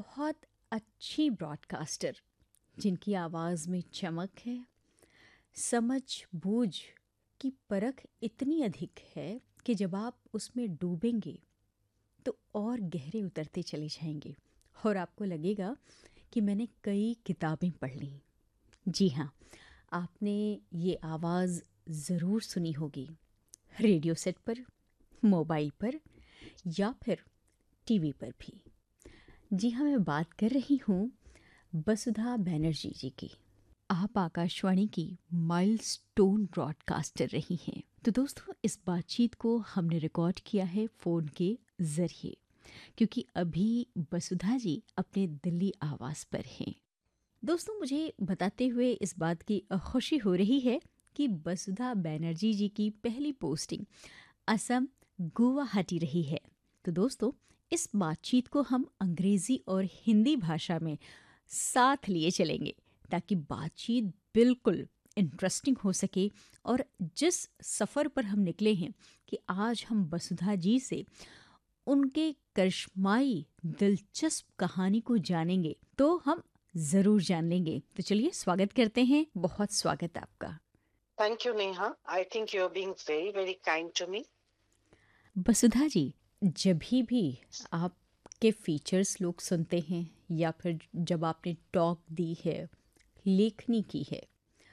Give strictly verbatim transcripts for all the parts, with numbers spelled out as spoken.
बहुत अच्छी ब्रॉडकास्टर जिनकी आवाज़ में चमक है, समझ बूझ की परख इतनी अधिक है कि जब आप उसमें डूबेंगे तो और गहरे उतरते चले जाएंगे और आपको लगेगा कि मैंने कई किताबें पढ़ ली। जी हाँ, आपने ये आवाज़ ज़रूर सुनी होगी, रेडियो सेट पर, मोबाइल पर या फिर टीवी पर भी। जी हाँ, मैं बात कर रही हूँ वसुधा बनर्जी जी की। आप आकाशवाणी की माइलस्टोन ब्रॉडकास्टर रही हैं। तो दोस्तों, इस बातचीत को हमने रिकॉर्ड किया है फ़ोन के ज़रिए, क्योंकि अभी वसुधा जी अपने दिल्ली आवास पर हैं। दोस्तों, मुझे बताते हुए इस बात की खुशी हो रही है कि वसुधा बनर्जी जी की पहली पोस्टिंग असम गुवाहाटी रही है। तो दोस्तों, इस बातचीत को हम अंग्रेज़ी और हिंदी भाषा में साथ लिए चलेंगे ताकि बातचीत बिल्कुल इंटरेस्टिंग हो सके। और जिस सफ़र पर हम निकले हैं कि आज हम वसुधा जी से उनके करिश्माई दिलचस्प कहानी को जानेंगे, तो हम ज़रूर जान लेंगे। तो चलिए स्वागत करते हैं। बहुत स्वागत आपका। Thank you, Neha. I think you're being very, very kind to me. वसुधा जी, जब भी भी आपके फीचर्स लोग सुनते हैं या फिर जब आपने टॉक दी है, लेखनी की है,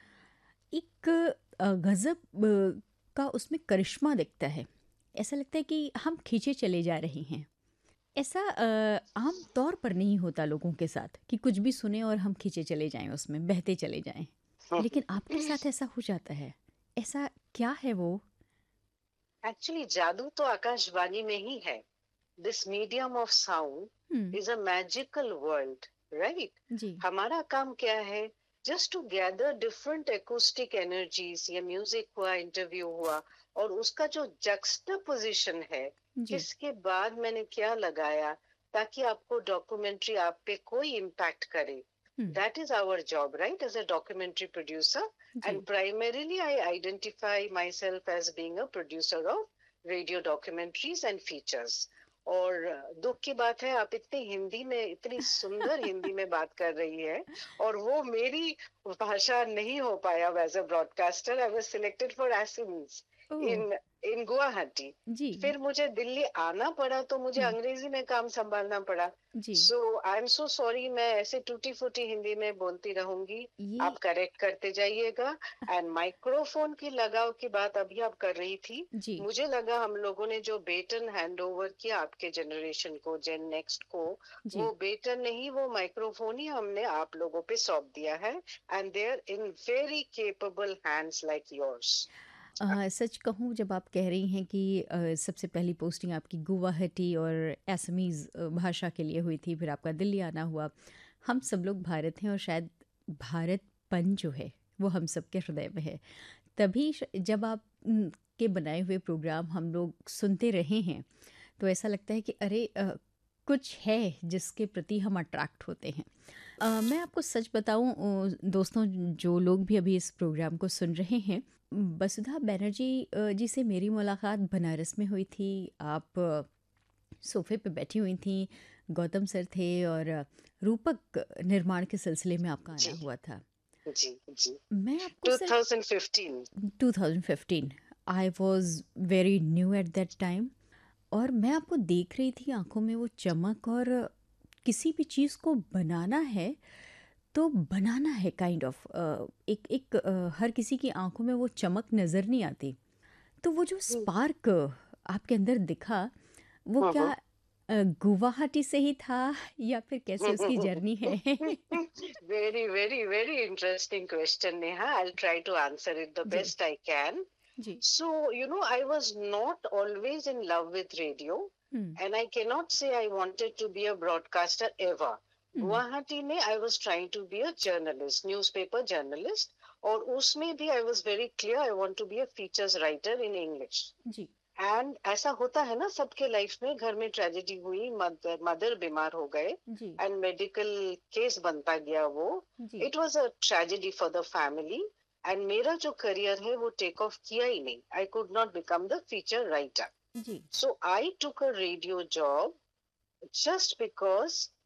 एक अ, गज़ब अ, का उसमें करिश्मा दिखता है। ऐसा लगता है कि हम खींचे चले जा रहे हैं। ऐसा अ, आम तौर पर नहीं होता लोगों के साथ कि कुछ भी सुने और हम खींचे चले जाएं, उसमें बहते चले जाएं। लेकिन आपके साथ ऐसा हो जाता है। ऐसा क्या है वो? Actually, जादू तो आकाशवाणी में ही है. This medium of sound hmm. is a magical world, right? जी। हमारा काम क्या है? Just to gather different acoustic energies. ये म्यूजिक हुआ, इंटरव्यू हुआ, और उसका जो juxtaposition है, जी। किसके बाद मैंने क्या लगाया, ताकि आपको डॉक्यूमेंट्री आप पे कोई इम्पैक्ट करे. हम्म। That is our job, right? As a documentary producer. Ji. And primarily, I identify myself as being a producer of radio documentaries and features. और दुख की बात है, आप इतनी हिंदी में, इतनी सुंदर हिंदी में बात कर रही है, और वो मेरी भाषा नहीं हो पाया. As a broadcaster, I was selected for SMEs ओह! इन इन गुवाहाटी. जी। फिर मुझे दिल्ली आना पड़ा, तो मुझे हुँ। अंग्रेजी में काम संभालना पड़ा. जी। सो आई एम सो सॉरी, मैं ऐसे टूटी फूटी हिंदी में बोलती रहूंगी. ये आप करेक्ट करते जाइएगा. एंड माइक्रोफोन की लगाव की बात अभी आप कर रही थी. जी। मुझे लगा हम लोगों ने जो बेटन हैंड ओवर किया आपके जनरेशन को, जेन नेक्स्ट को, जी। वो बेटन नहीं, वो माइक्रोफोन ही हमने आप लोगों पे सौंप दिया है. And they are in very capable hands like yours. अ, सच कहूँ, जब आप कह रही हैं कि अ, सबसे पहली पोस्टिंग आपकी गुवाहाटी और असमीज़ अ, भाषा के लिए हुई थी, फिर आपका दिल्ली आना हुआ। हम सब लोग भारत हैं और शायद भारतपन जो है, वो हम सबके हृदय में है। तभी श जब आप उम, के बनाए हुए प्रोग्राम हम लोग सुनते रहे हैं, तो ऐसा लगता है कि अरे अ, कुछ है जिसके प्रति हम अट्रैक्ट होते हैं। अ, मैं आपको सच बताऊं, अ, दोस्तों, जो लोग भी अभी इस प्रोग्राम को सुन रहे हैं, वसुधा बनर्जी अ, जी से मेरी मुलाकात बनारस में हुई थी। आप अ, सोफे पे बैठी हुई थी, गौतम सर थे और अ, रूपक निर्माण के सिलसिले में आपका आना जी हुआ था। जी जी. मैं आपको सिर्फ twenty fifteen. Twenty fifteen, I was very new at that time, और मैं आपको देख रही थी, आंखों में वो चमक। और किसी भी चीज़ को बनाना है तो बनाना है, काइंड ऑफ एक एक अ, हर किसी की आंखों में वो चमक नज़र नहीं आती। तो वो जो स्पार्क आपके अंदर दिखा, वो क्या अ, गुवाहाटी से ही था या फिर कैसे उसकी जर्नी है? Very, very, very interesting question, Neha. I'll try to answer it the ji. best I can. Ji. So, you know, I was not always in love with radio, hmm. and I cannot say I wanted to be a broadcaster ever. Hmm. Guwahati में I was trying to be a journalist, newspaper journalist, और उसमें भी I was very clear I want to be a features writer in English. Ji. And ऐसा होता है ना सबके life में, घर में ट्रेजेडी हुई, मदर मदर बीमार हो गए, जी। एंड मेडिकल केस बनता गया वो. जी। It was a tragedy for the family. And मेरा जो करियर है वो टेक ऑफ किया ही नहीं. I could not become the feature writer. Ji. So I took a radio job just because